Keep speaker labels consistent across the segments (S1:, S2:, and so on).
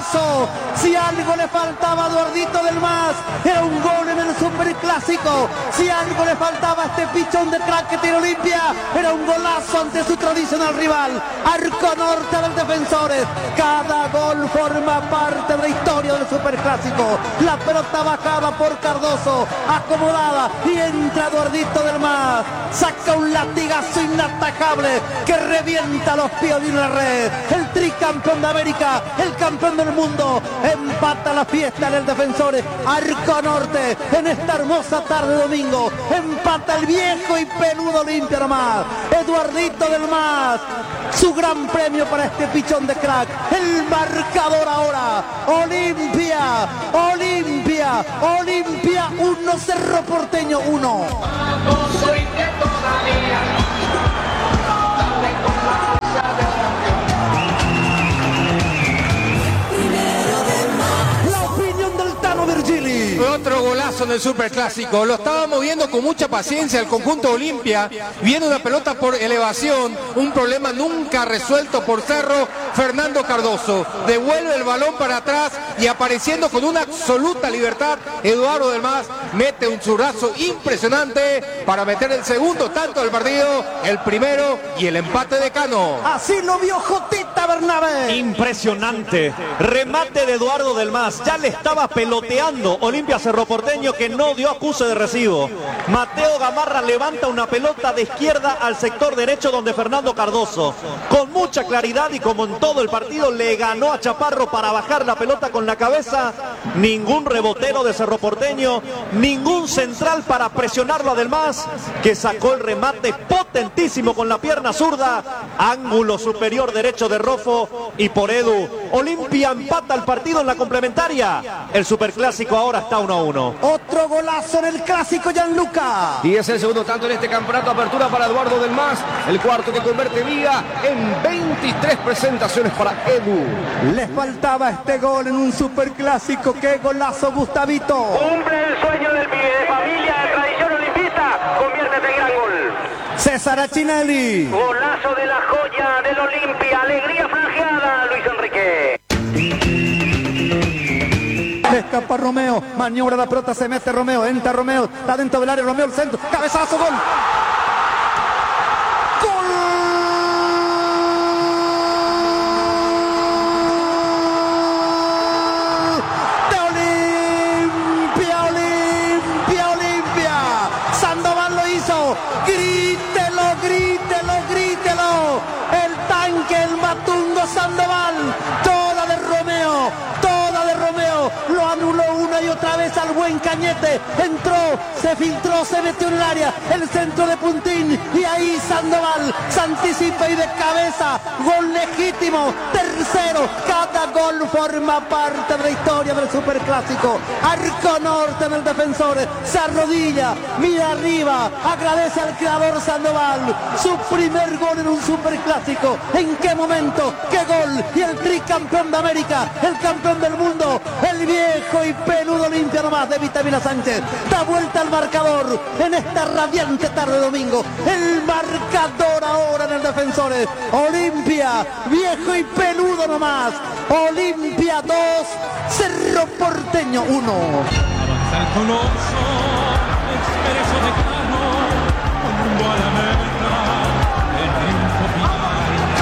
S1: golazo. Si algo le faltaba a Eduardito del Mas, era un gol en el Superclásico. Si algo le faltaba a este pichón de crack que tiene Olimpia, era un golazo ante su tradicional rival. Arco norte de los Defensores. Cada gol forma parte de la historia del Superclásico. La pelota bajada por Cardoso, acomodada, y entra Eduardito del Mas. Saca un latigazo inatajable que revienta los pies de la red. El tricampeón de América, el campeón del mundo, empata la fiesta en el Defensores. Arco norte en esta hermosa tarde de domingo. Empata el viejo y peludo Olimpia nomás. Eduardito del Mas, su gran premio para este pichón de crack. El marcador ahora: Olimpia 1, Cerro Porteño 1.
S2: Otro golazo en el Superclásico. Lo estábamos viendo con mucha paciencia el conjunto de Olimpia, viendo una pelota por elevación, un problema nunca resuelto por Cerro. Fernando Cardoso devuelve el balón para atrás y, apareciendo con una absoluta libertad, Eduardo del Mas mete un zurrazo impresionante para meter el segundo tanto del partido, el primero y el empate de Cano.
S1: Así lo vio Jotita Bernabé.
S3: Impresionante remate de Eduardo del Mas. Ya le estaba peloteando Olimpia Cerro Porteño, que no dio acuse de recibo. Mateo Gamarra levanta una pelota de izquierda al sector derecho, donde Fernando Cardoso, con mucha claridad y como en todo el partido, le ganó a Chaparro para bajar la pelota con la cabeza. Ningún rebotero de Cerro Porteño, ningún central para presionarlo a del Mas, que sacó el remate potentísimo con la pierna zurda. Ángulo superior derecho de Rofo, y por Edu, Olimpia empata el partido en la complementaria. El Superclásico ahora está 1-1.
S1: Otro golazo en el clásico, Gianluca.
S4: Y es el segundo tanto en este campeonato. Apertura para Eduardo del Mas, el cuarto que convierte Liga en 23 presentaciones para Edu.
S1: Le faltaba este gol en un Superclásico. ¡Qué golazo, Gustavito!
S5: Cumple el sueño del pibe de familia de tradición olimpista. Conviértete en gran gol.
S1: César Achinelli.
S5: Golazo de la joya del Olimpia. Alegría franjeada, Luis Enrique.
S1: Escapa Romeo, maniobra la pelota, se mete Romeo, entra Romeo, está dentro del área, Romeo el centro, cabezazo, gol. Sandoval lo hizo, grítelo, el tanque, el matungo Sandoval, toda de Romeo, lo anuló una y otra vez al buen Cañete, entró, se filtró, se metió en el área, el centro de Puntín, y ahí Sandoval se anticipa y de cabeza, gol legítimo, tercero. Cada gol forma parte de la historia del Superclásico. Arco norte en el Defensor, se arrodilla, mira arriba, agradece al creador Sandoval, su primer gol en un Superclásico. ¿En qué momento? ¿Qué gol? Y el tricampeón de América, el campeón del mundo, el viejo y peludo Olimpia nomás de Vitamina Sánchez, da vuelta al marcador en esta radiante tarde de domingo. El marcador ahora en el Defensores: Olimpia, viejo y peludo nomás. Olimpia 2, Cerro Porteño 1.
S6: Avanza el Coloso, expreso de Cano, rumbo a la meta, en el final.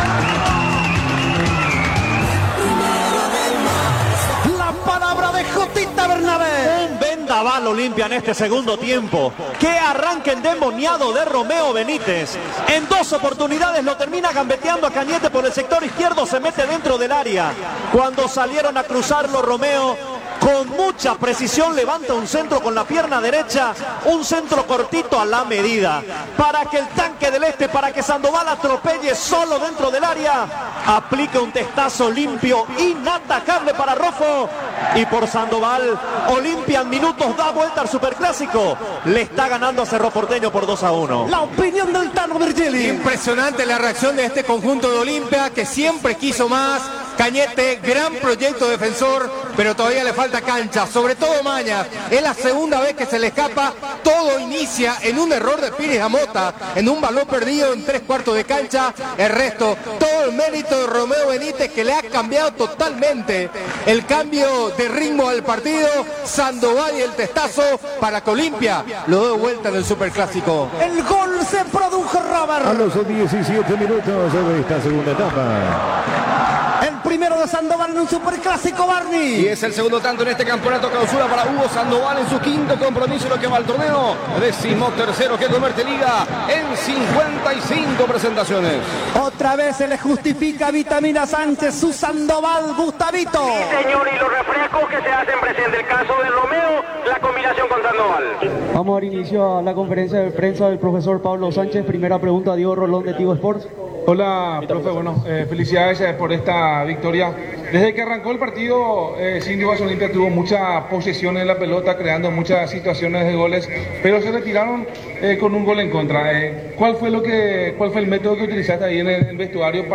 S1: La palabra de Jotita Bernabé.
S3: Un vendaval Olimpia en este segundo tiempo. Qué arranque endemoniado de Romeo Benítez. En dos oportunidades lo termina gambeteando a Cañete por el sector izquierdo, se mete dentro del área. Cuando salieron a cruzarlo, Romeo con mucha precisión levanta un centro con la pierna derecha, un centro cortito a la medida, para que el tanque del este, para que Sandoval atropelle solo dentro del área, aplica un testazo limpio, inatacable para Rofo, y por Sandoval, Olimpia en minutos da vuelta al Superclásico, le está ganando a Cerro Porteño por 2-1.
S1: La opinión del Tano Virgili.
S2: Impresionante la reacción de este conjunto de Olimpia, que siempre quiso más. Cañete, gran proyecto defensor, pero todavía le falta cancha, sobre todo Mañas. Es la segunda vez que se le escapa. Todo inicia en un error de Pires Amota, en un balón perdido en 3/4 de cancha. El resto, todo el mérito de Romeo Benítez, que le ha cambiado totalmente el cambio de ritmo al partido. Sandoval y el testazo para que Olimpia lo dé vuelta en el Superclásico.
S1: El gol se produjo, Robert.
S7: A los 17 minutos de esta segunda etapa.
S1: El primero de Sandoval en un Superclásico, Barney.
S4: Y es el segundo tanto en este campeonato clausura para Hugo Sandoval en su quinto compromiso en lo que va al torneo. 13º que convierte Liga en 55 presentaciones.
S1: Otra vez se le justifica a Vitamina Sánchez su Sandoval, Gustavito.
S5: Sí, señor, y los refrescos que se hacen presente. El caso de Romeo, la combinación con Sandoval.
S8: Vamos a dar inicio a la conferencia de prensa del profesor Pablo Sánchez. Primera pregunta, Diego Rolón de Tigo Sports.
S9: Hola, profe. Bueno, felicidades por esta victoria. Desde que arrancó el partido, Sin Dudas Olimpia tuvo mucha posesión en la pelota, creando muchas situaciones de goles, pero se retiraron con un gol en contra. ¿Cuál fue el método que utilizaste ahí en el vestuario